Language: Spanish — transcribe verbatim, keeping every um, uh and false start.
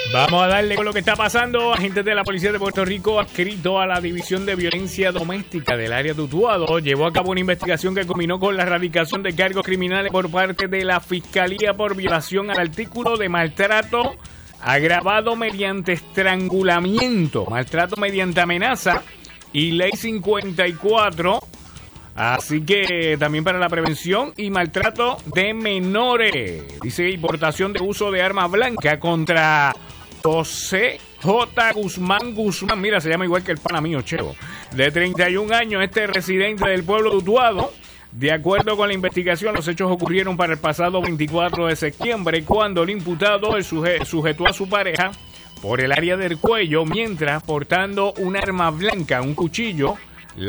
Vamos a darle con lo que está pasando. Agentes de la Policía de Puerto Rico, adscrito a la División de Violencia Doméstica del área de Utuado, llevó a cabo una investigación que culminó con la erradicación de cargos criminales por parte de la Fiscalía por violación al artículo de maltrato agravado mediante estrangulamiento, maltrato mediante amenaza y ley cincuenta y cuatro. Así que también para la prevención y maltrato de menores. Dice importación de uso de arma blanca contra José J. Guzmán Guzmán. Mira, se llama igual que el pana mío, Chevo. De treinta y un años, este residente del pueblo de Utuado. De acuerdo con la investigación, los hechos ocurrieron para el pasado veinticuatro de septiembre, cuando el imputado el suje- sujetó a su pareja por el área del cuello mientras portando un arma blanca, un cuchillo,